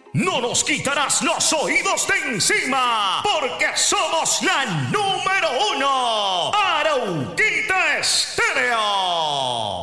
No nos quitarás los oídos de encima, porque somos la número 1. Arauquita.